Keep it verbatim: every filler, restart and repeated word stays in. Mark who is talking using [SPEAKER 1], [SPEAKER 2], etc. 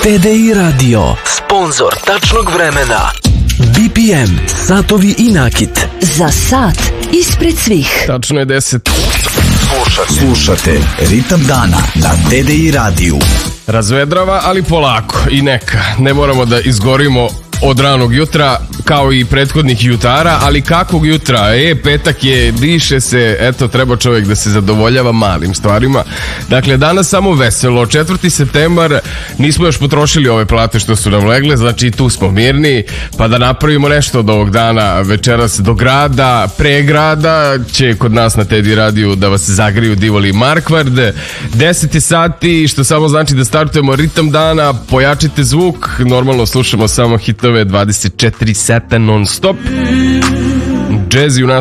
[SPEAKER 1] T D I Radio, sponzor tačnog vremena. B P M, satovi i nakit.
[SPEAKER 2] Za sat ispred svih.
[SPEAKER 3] Tačno je deset.
[SPEAKER 4] Slušate, slušate Ritam dana na T D I radiju.
[SPEAKER 3] Razvedrava, ali polako i neka. Ne moramo da izgorimo od ranog jutra kao i prethodnih jutara, ali kakvog jutra? E, petak je, diše se, eto, treba čovjek da se zadovoljava malim stvarima. Dakle, danas samo veselo, četvrti septembar, nismo još potrošili ove plate što su nam legle, znači tu smo mirni, pa da napravimo nešto od ovog dana večeras do grada, pre grada, će kod nas na T D I radiju da vas zagriju Divoli i Markvard. deset sati, što samo znači da startujemo ritam dana, pojačite zvuk, normalno slušamo samo hitove dvadeset četiri sata non stop. Jazz u nastavi